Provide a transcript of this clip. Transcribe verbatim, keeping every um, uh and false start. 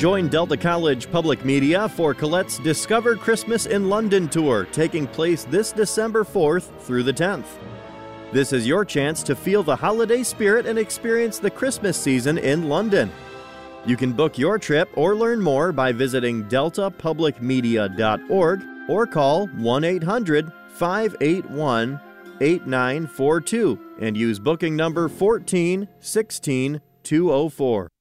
Join Delta College Public Media for Colette's Discover Christmas in London tour, taking place this December fourth through the tenth. This is your chance to feel the holiday spirit and experience the Christmas season in London. You can book your trip or learn more by visiting delta public media dot org or call one eight hundred, five eight one, eight nine four two and use booking number one four one six two oh four.